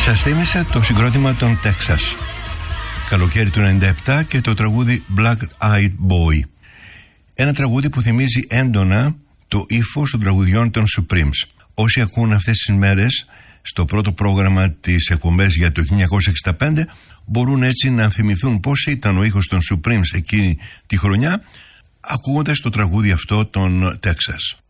Σας θύμισε το συγκρότημα των Texas, καλοκαίρι του 97, και το τραγούδι Black Eyed Boy. Ένα τραγούδι που θυμίζει έντονα το ύφος των τραγουδιών των Supremes. Όσοι ακούν αυτές τις μέρες στο πρώτο πρόγραμμα της εκπομπές για το 1965 μπορούν έτσι να θυμηθούν πώς ήταν ο ήχος των Supremes εκείνη τη χρονιά, ακούγοντας το τραγούδι αυτό των Texas.